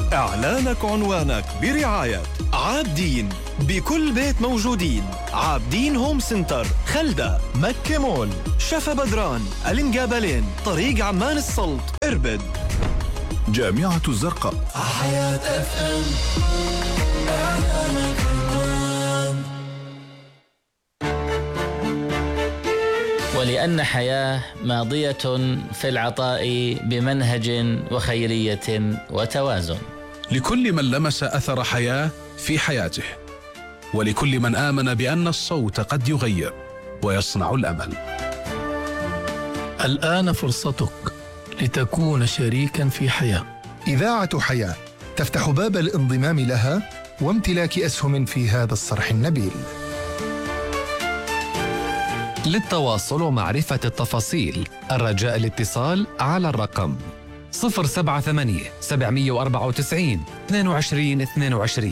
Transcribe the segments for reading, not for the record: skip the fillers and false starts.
إعلانك عنوانك برعاية عابدين، بكل بيت موجودين. عابدين هوم سنتر، خلدة، مكة مول، شفا بدران، الانقابلين، طريق عمان السلط، إربد. جامعة الزرقاء. حياة FM. ولأن حياة ماضية في العطاء بمنهج وخيرية وتوازن. لكل من لمس أثر حياة في حياته، ولكل من آمن بأن الصوت قد يغير ويصنع الأمل. الآن فرصتك لتكون شريكا في حياة. إذاعة حياة تفتح باب الانضمام لها وامتلاك أسهم في هذا الصرح النبيل. للتواصل ومعرفة التفاصيل الرجاء الاتصال على الرقم 078 794 22 22.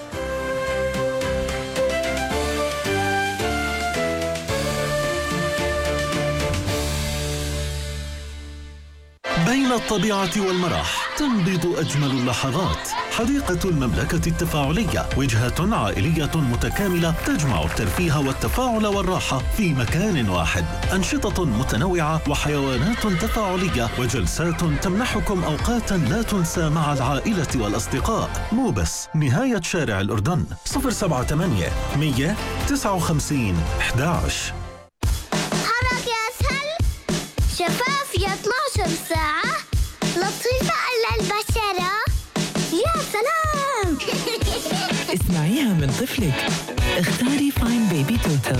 بين الطبيعة والمرح تنبض أجمل اللحظات. حديقة المملكة التفاعلية، وجهة عائلية متكاملة تجمع الترفيه والتفاعل والراحة في مكان واحد. أنشطة متنوعة وحيوانات تفاعلية وجلسات تمنحكم أوقاتا لا تنسى مع العائلة والأصدقاء. مو بس، نهاية شارع الأردن، 078 159 11. حركة أسهل، شفافية 12 ساعة، لطيفة على البشرة. يا سلام. اسمعيها من طفلك. اختاري فاين بيبي توتال.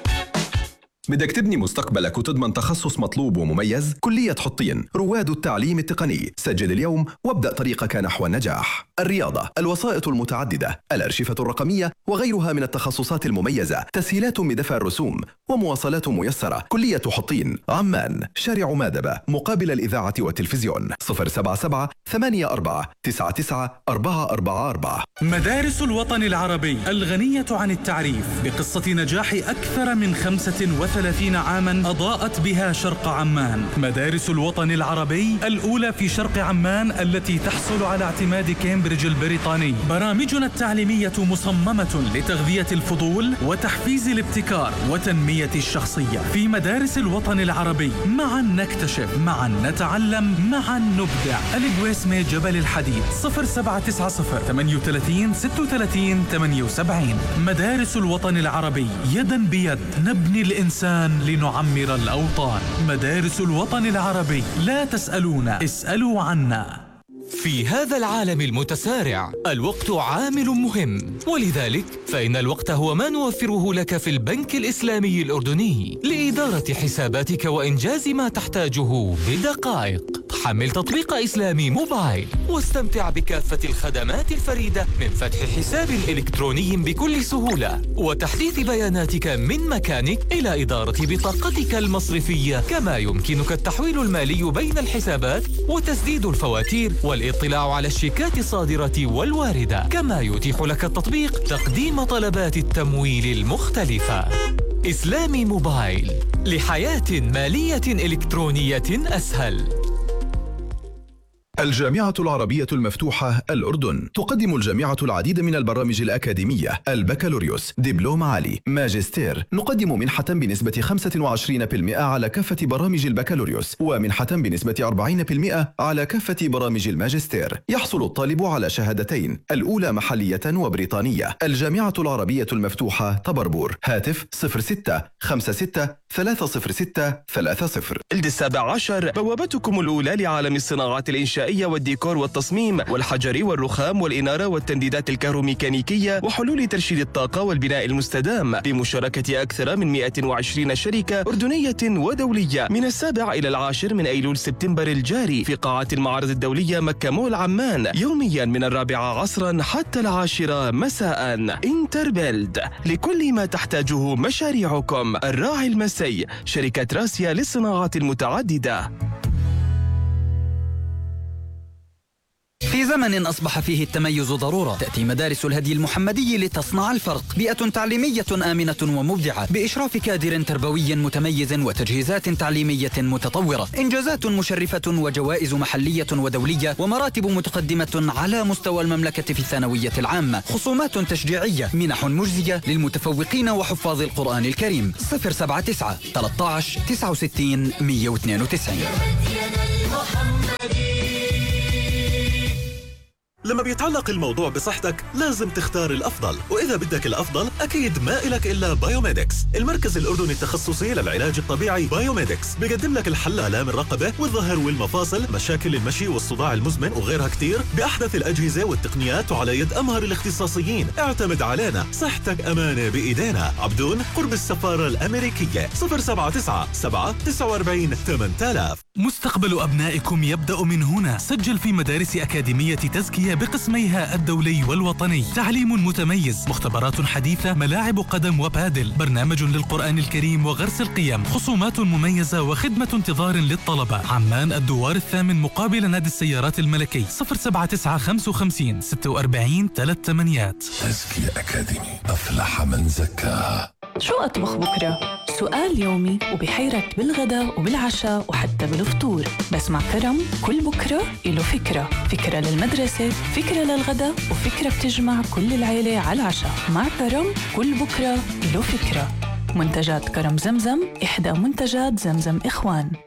بدك تبني مستقبلك وتضمن تخصص مطلوب ومميز؟ كلية حطين، رواد التعليم التقني. سجل اليوم وابدأ طريقك نحو النجاح. الرياضة، الوسائط المتعددة، الأرشفة الرقمية وغيرها من التخصصات المميزة. تسهيلات بدفع الرسوم ومواصلات ميسرة. كلية حطين، عمان، شارع مادبة، مقابل الإذاعة والتلفزيون. 077 84 99 444. مدارس الوطن العربي الغنية عن التعريف بقصة نجاح أكثر من 35 عاما أضاءت بها شرق عمان. مدارس الوطن العربي الأولى في شرق عمان التي تحصل على اعتماد كامبريدج البريطاني. برامجنا التعليمية مصممة لتغذية الفضول وتحفيز الابتكار وتنمية الشخصية. في مدارس الوطن العربي معا نكتشف، معا نتعلم، معا نبدع. الجويسمي جبل الحديد، 0790 38 36 78. مدارس الوطن العربي، يدا بيد نبني الإنسان لنعمر الأوطان. مدارس الوطن العربي، لا تسألون، اسألوا عنا. في هذا العالم المتسارع الوقت عامل مهم، ولذلك فإن الوقت هو ما نوفره لك في البنك الإسلامي الأردني لإدارة حساباتك وإنجاز ما تحتاجه بدقائق. حمل تطبيق إسلامي موبايل واستمتع بكافة الخدمات الفريدة من فتح حساب إلكتروني بكل سهولة وتحديث بياناتك من مكانك إلى إدارة بطاقتك المصرفية، كما يمكنك التحويل المالي بين الحسابات وتسديد الفواتير والاطلاع على الشيكات الصادرة والواردة. كما يتيح لك التطبيق تقديم طلبات التمويل المختلفة. إسلامي موبايل، لحياة مالية إلكترونية أسهل. الجامعة العربية المفتوحة الأردن تقدم الجامعة العديد من البرامج الأكاديمية: البكالوريوس، دبلوم عالي، ماجستير. نقدم منحة بنسبة 25% على كافة برامج البكالوريوس، ومنحة بنسبة 40% على كافة برامج الماجستير. يحصل الطالب على شهادتين، الأولى محلية وبريطانية. الجامعة العربية المفتوحة طبربور. هاتف 06 56 306 30. ال17 بوابتكم الأولى لعالم الصناعات الإنشائية والديكور والتصميم والحجر والرخام والإنارة والتنديدات الكهروميكانيكية وحلول ترشيد الطاقة والبناء المستدام، بمشاركة أكثر من 120 شركة أردنية ودولية، من 7 إلى 10 من أيلول سبتمبر الجاري في قاعة المعرض الدولية مكة مول عمان، يوميا من 4 عصرا حتى 10 مساء. انتربيلد، لكل ما تحتاجه مشاريعكم. الراعي المسي، شركة راسيا للصناعات المتعددة. في زمن أصبح فيه التميز ضرورة، تأتي مدارس الهدي المحمدي لتصنع الفرق. بيئة تعليمية آمنة ومبدعة بإشراف كادر تربوي متميز وتجهيزات تعليمية متطورة، إنجازات مشرفة وجوائز محلية ودولية ومراتب متقدمة على مستوى المملكة في الثانوية العامة، خصومات تشجيعية، منح مجزية للمتفوقين وحفاظ القرآن الكريم. 079 13 69 192. لما بيتعلق الموضوع بصحتك لازم تختار الأفضل، وإذا بدك الأفضل أكيد ما إلك إلا بايوميدكس، المركز الأردني التخصصي للعلاج الطبيعي. بايوميدكس بيقدم لك الحل لآلام الرقبة والظهر والمفاصل، مشاكل المشي والصداع المزمن وغيرها كتير، بأحدث الأجهزة والتقنيات وعلى يد أمهر الاختصاصيين. اعتمد علينا، صحتك أمانة بإيدينا. عبدون قرب السفارة الأمريكية. 079 749 8000. مستقبل أبنائكم يبدأ من هنا. سجل في مدارس أكاديمية تزكية بقسميها الدولي والوطني. تعليم متميز، مختبرات حديثة، ملاعب قدم وبادل، برنامج للقرآن الكريم وغرس القيم، خصومات مميزة وخدمة انتظار للطلبة. عمان الدوار الثامن مقابل نادي السيارات الملكي. 079 55 46 38. تزكية أكاديمي، أفلح من زكاها. شو أطبخ بكرة؟ سؤال يومي وبحيرك بالغداء وبالعشاء وحتى بالفطور. بس مع كرم كل بكرة إله فكرة، فكرة للمدرسة، فكرة للغداء، وفكرة بتجمع كل العيلة على العشاء. مع كرم كل بكرة إله فكرة. منتجات كرم زمزم، إحدى منتجات زمزم إخوان.